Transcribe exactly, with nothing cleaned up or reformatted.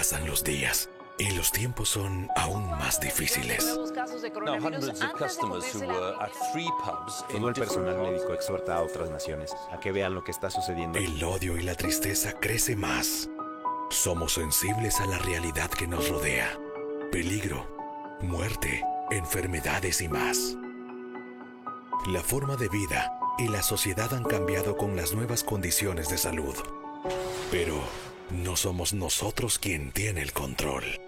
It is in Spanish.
pasan los días y los tiempos son aún más difíciles. Now, hundreds of customers who were at three pubs in Todo el different personal parts médico exhorta a otras naciones a que vean lo que está sucediendo. El odio y la tristeza crece más. Somos sensibles a la realidad que nos rodea. Peligro, muerte, enfermedades y más. La forma de vida y la sociedad han cambiado con las nuevas condiciones de salud. Pero no somos nosotros quien tiene el control.